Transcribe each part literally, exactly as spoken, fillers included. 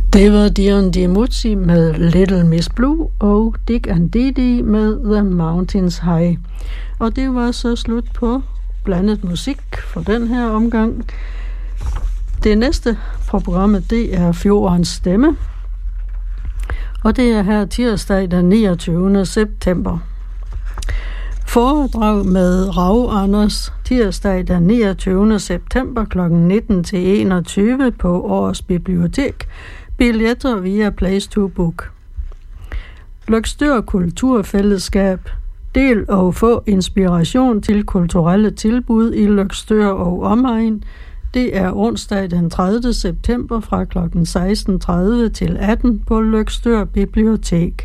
Det var Dion DiMucci med Little Miss Blue og Dick and Didi med The Mountains High. Og det var så slut på blandet musik for den her omgang. Det næste på programmet, det er Fjordens Stemme. Og det er her tirsdag den niogtyvende september. Foredrag med Rav Anders tirsdag den niogtyvende september klokken nitten til enogtyve på Aarhus Bibliotek. Billetter via Place to Book. Løgstør Kulturfællesskab. Del og få inspiration til kulturelle tilbud i Løgstør og omegn. Det er onsdag den tredivte september fra klokken seksten tredive til atten på Løgstør Bibliotek.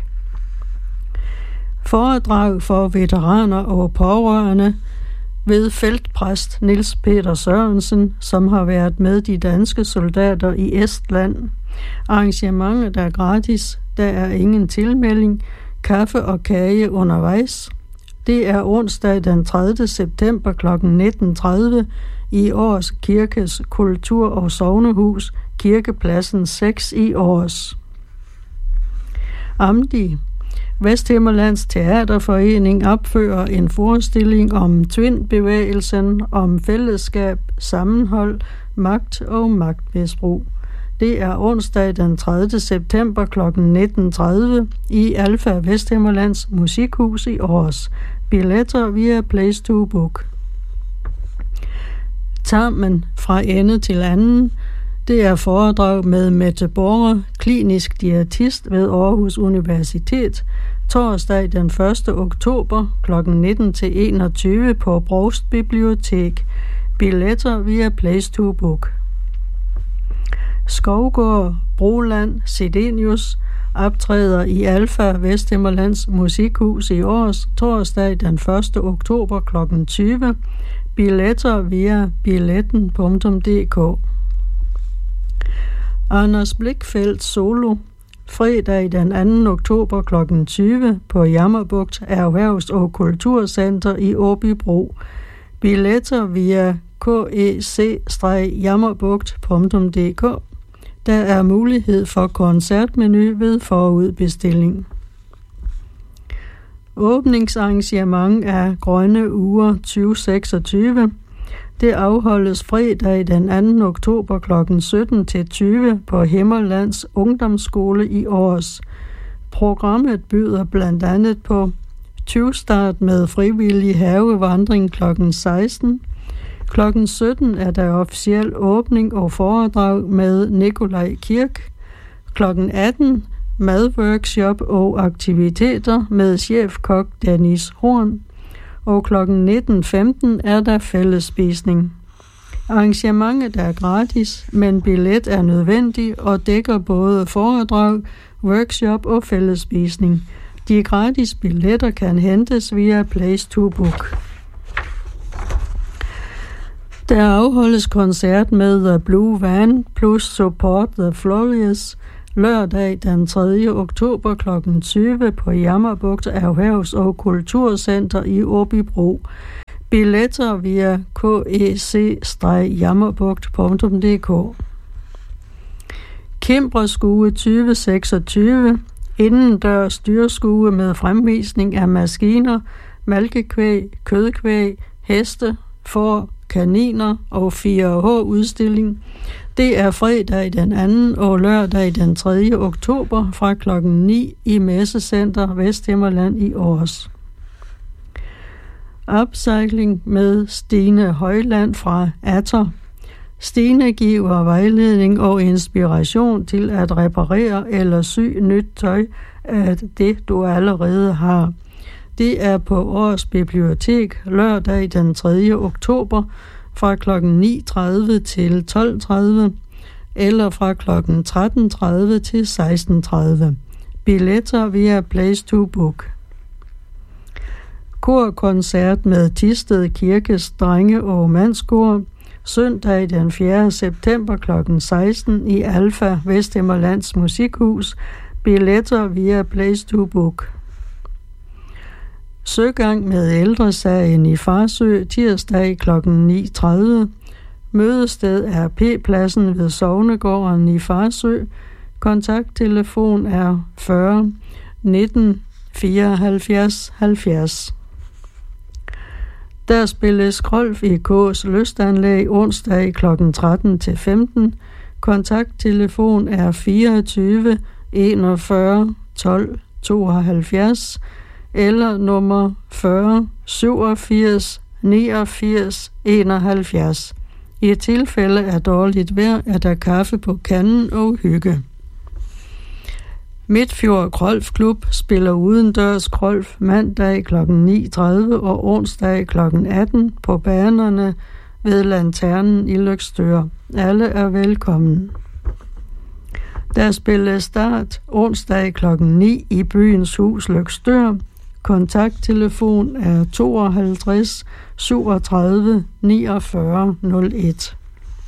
Foredrag for veteraner og pårørende ved feltpræst Niels Peter Sørensen, som har været med de danske soldater i Estland. Arrangementet er gratis. Der er ingen tilmelding. Kaffe og kage undervejs. Det er onsdag den tredivte september klokken nitten tredive i Aarhus Kirkes Kultur- og Sognehus, Kirkepladsen seks i Aarhus. Amdi. Vesthimmerlands Teaterforening opfører en forestilling om Twin-bevægelsen, om fællesskab, sammenhold, magt og magtmisbrug. Det er onsdag den tredivte september klokken nitten tredive i Alfa Vesthimmerlands Musikhus i Aarhus. Billetter via Place to Book. Tarmen fra ende til anden. Det er foredrag med Mette Borger, klinisk diætist ved Aarhus Universitet, torsdag den første oktober klokken nitten til enogtyve på Brovst Bibliotek. Billetter via Place to Book. Skovgård Broland Sidenius optræder i Alfa Vesthimmerlands Musikhus i Aarhus torsdag den første oktober klokken tyve. Billetter via billetten punktum d k. Anders Blichfeldt solo fredag den anden oktober klokken tyve på Jammerbugt Erhvervs- og Kulturcenter i Åbybro. Billetter via k e c jammerbugt punktum d k. Der er mulighed for koncertmenu ved forudbestilling. Åbningsarrangement af Grønne Uger tyve seksogtyve. Det afholdes fredag den anden oktober klokken sytten til tyve på Himmerlands Ungdomsskole i Aarhus. Programmet byder blandt andet på tyvstart med frivillig havevandring klokken seksten. Klokken sytten er der officiel åbning og foredrag med Nikolaj Kirk. Klokken atten madworkshop og aktiviteter med chefkok Dennis Horn. Og klokken nitten femten er der fællesspisning. Arrangementet er gratis, men billet er nødvendig og dækker både foredrag, workshop og fællesspisning. De gratis billetter kan hentes via Place to Book. Der afholdes koncert med The Blue Van plus Support the Florious lørdag den tredje oktober klokken tyve på Jammerbugt Erhvervs- og Kulturcenter i Åbybro. Billetter via k e c jammerbugt punktum d k. Kimbreskue tyve seksogtyve. Indendørs dyrskue med fremvisning af maskiner, malkekvæg, kødkvæg, heste, får, kaniner og fire H-udstilling. Det er fredag den anden og lørdag den tredje oktober fra klokken ni i Messecenter Vesthimmerland i Aarhus. Upcycling med Stine Højland fra Atter. Stine giver vejledning og inspiration til at reparere eller sy nyt tøj af det, du allerede har. Det er på Aarhus Bibliotek lørdag den tredje oktober fra klokken ni tredive til tolv tredive eller fra klokken tretten tredive til seksten tredive. Billetter via Place to Book. Korkoncert med Thisted Kirkes Drenge- og Mandskor søndag den fjerde september klokken seksten i Alfa Vesthimmerlands Musikhus. Billetter via Place to Book. Søgang med ældresagen i Farsø tirsdag klokken ni tredive. Mødested er P-pladsen ved Sognegården i Farsø. Kontakttelefon er fyrre nitten fireoghalvfjerds halvfjerds. Der spilles golf i K's lystanlæg onsdag klokken tretten til femten. Kontakttelefon er fireogtyve enogfyrre tolv tooghalvfjerds eller nummer fyrre syvogfirs niogfirs enoghalvfjerds. I tilfælde af dårligt vejr er der kaffe på kanden og hygge. Midtfjord Golfklub spiller udendørs golf mandag klokken ni tredive og onsdag klokken atten på banerne ved Lanternen i Løgstør. Alle er velkommen. Der spilles start onsdag klokken ni i Byens Hus Løgstør. Kontakttelefon er tooghalvtreds syvogtredive niogfyrre nul et.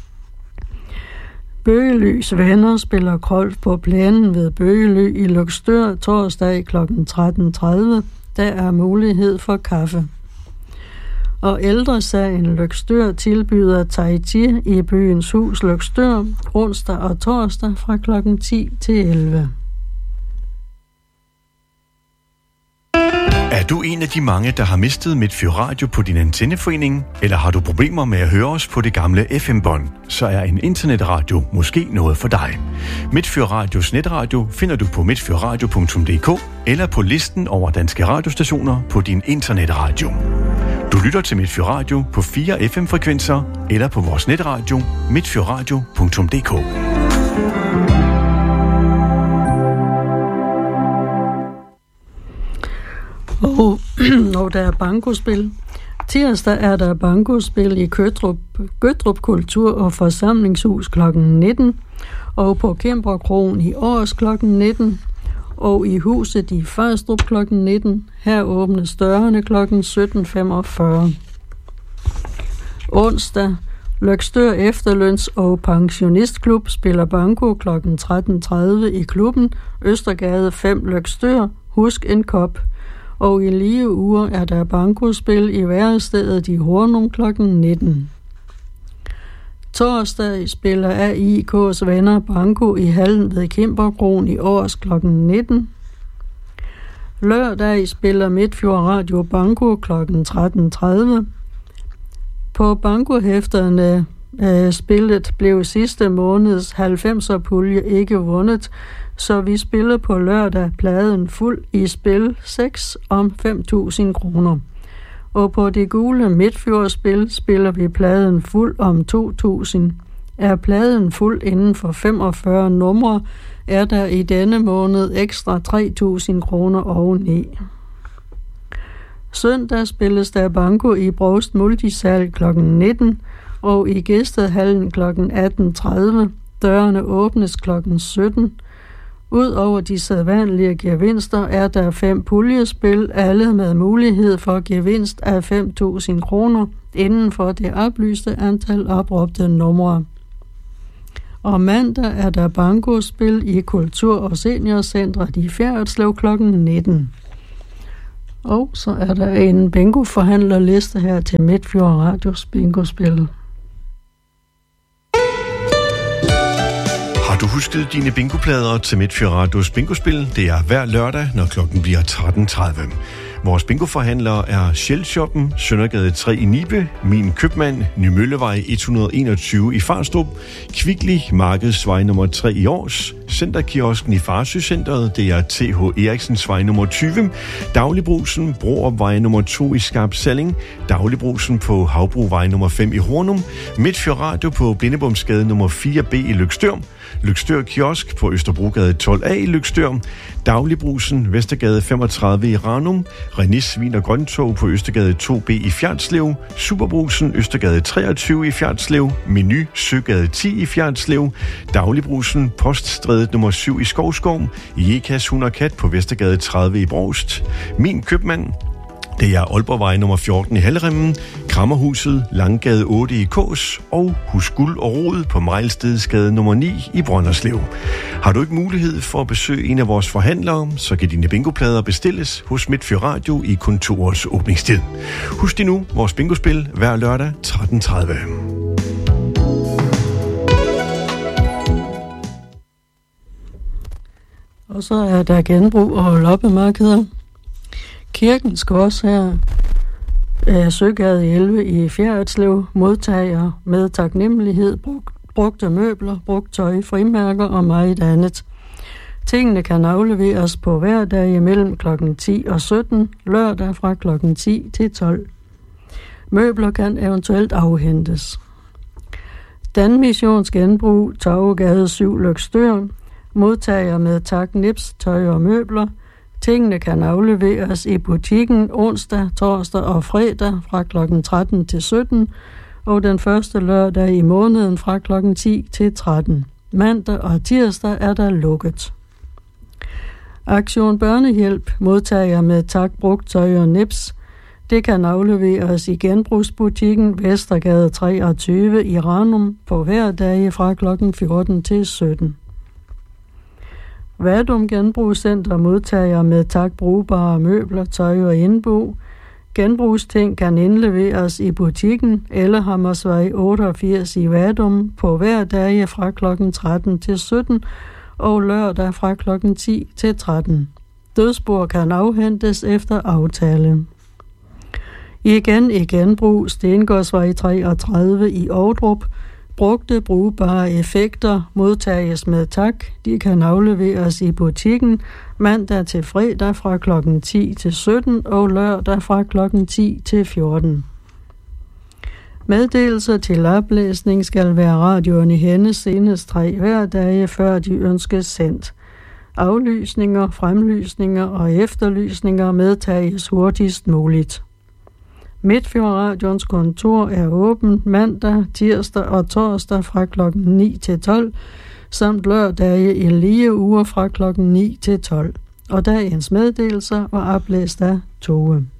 Bøgelys Venner spiller golf på plænen ved Bøgely i Løgstør torsdag klokken tretten tredive. Der er mulighed for kaffe. Og Ældresagen Løgstør tilbyder Tai Chi i Byens Hus Løgstør onsdag og torsdag fra klokken ti til elleve. Er du en af de mange, der har mistet Midtfjord Radio på din antenneforening? Eller har du problemer med at høre os på det gamle F M-bånd? Så er en internetradio måske noget for dig. Midtfjord Radios netradio finder du på midtfjordradio punktum d k eller på listen over danske radiostationer på din internetradio. Du lytter til Midtfjord Radio på fire F M-frekvenser eller på vores netradio midtfjordradio punktum d k. Og, og der er bankospil. Tirsdag er der bankospil i Gødrup, Gødrup Kultur- og Forsamlingshus klokken nitten, og på Kæmperkrogen i Års klokken nitten, og i huset i Farstrup klokken nitten. Her åbnes dørene klokken sytten femogfyrre. Onsdag, Løgstør Efterløns- og Pensionistklub spiller banko klokken tretten tredive i klubben Østergade fem Løgstør. Husk en kop. Og i lige uger er der bankospil i værestedet i Hornum klokken nitten. Torsdag spiller A I K's Venner banko i hallen ved Kæmperkrogen i Års klokken nitten. Lørdag spiller Midtfjord Radio banko klokken tretten tredive. På bankohæfterne øh, spillet blev sidste måneds halvfemser pulje ikke vundet, så vi spiller på lørdag pladen fuld i spil seks om fem tusind kroner. Og på det gule Midtfjordspil spiller vi pladen fuld om to tusind. Er pladen fuld inden for femogfyrre numre, er der i denne måned ekstra tre tusind kroner oveni. Søndag spilles der banko i Brovst Multisal klokken nitten og i Gæstehallen klokken atten tredive. Dørene åbnes klokken sytten. Udover de sædvanlige gevinster er der fem puljespil, alle med mulighed for gevinst af fem tusind kroner inden for det oplyste antal opråbte numre. Og mandag er der bankospil i Kultur- og Seniorcentret i Fjerritslev klokken nitten. Og så er der en bingoforhandlerliste her til Midtfjord Radios bingospil. Har du husket dine bingoplader til Midtfjord Radios bingospil? Det er hver lørdag, når klokken bliver tretten tredive. Vores bingoforhandlere er Shell-shoppen, Søndergade tre i Nibe, Min Købmand, Nymøllevej et hundrede og enogtyve i Farstrup, Kvickly, Markedsvej nummer tre i Års, Centerkiosken i Farsøcenteret, det er T H Eriksensvej nummer tyve, Dagligbrusen, Broopvej nummer to i Skarp Salling, Dagligbrusen på Havbrugvej nummer fem i Hornum, Midtfjord Radio på Blindebomsgade nummer fire B i Løgstør, Løgstør Kiosk på Østerbrogade tolv A i Løgstør, Dagligbrusen, Vestergade femogtredive i Ranum, René Svin og Grøntog på Østergade to B i Fjerritslev, Superbrusen, Østergade treogtyve i Fjerritslev, Menu, Søgade ti i Fjerritslev, Dagligbrusen, Poststrædet nummer syv i Skovskov, Jekas Hund og Kat på Vestergade tredive i Brovst, Min Købmand, det er Aalborgvej nummer fjorten i Halleremmen, Krammerhuset, Langgade otte i Kås og Hus Guld og Rod på Mejlstedsgade nummer ni i Brønderslev. Har du ikke mulighed for at besøge en af vores forhandlere, så kan dine bingoplader bestilles hos Midtfjord Radio i kontorets åbningstid. Husk nu vores bingospil hver lørdag tretten tredive. Og så er der genbrug og loppemarkeder. Kirkens Kors her, øh, Søgade elleve i Fjerritslev, modtager med taknemmelighed brug, brugte møbler, brugt tøj, frimærker og meget andet. Tingene kan afleveres på hverdag mellem klokken ti og sytten, lørdag fra klokken ti til tolv. Møbler kan eventuelt afhentes. Danmissions Genbrug, Torvegade syv, Løgstør, modtager med tak nips, tøj og møbler. Tingene kan afleveres i butikken onsdag, torsdag og fredag fra klokken tretten til sytten, og den første lørdag i måneden fra klokken ti til tretten. Mandag og tirsdag er der lukket. Aktion Børnehjælp modtager med tak brugt tøj og nips. Det kan afleveres i genbrugsbutikken Vestergade treogtyve i Ranum på hverdage fra klokken fjorten til sytten. Vadum Genbrugscenter modtager med tak brugbare møbler, tøj og indbo. Genbrugsting kan indleveres i butikken eller Hammersvej otteogfirs i Vadum på hverdage fra klokken tretten til sytten og lørdag fra klokken ti til tretten. Dødsbord kan afhentes efter aftale. Igen i genbrug, Stengårdsvej treogtredive i Ovdrup. Brugte brugbare effekter modtages med tak. De kan afleveres i butikken mandag til fredag fra klokken ti til sytten og lørdag fra klokken ti til fjorten. Meddelelser til oplæsning skal være radioen i hænde senest tre hverdage, før de ønskes sendt. Aflysninger, fremlysninger og efterlysninger medtages hurtigst muligt. Midtfjordradions kontor er åbent mandag, tirsdag og torsdag fra klokken ni til tolv, samt lørdage i lige uger fra klokken ni til tolv. Og dagens meddelelser var oplæst af Tove.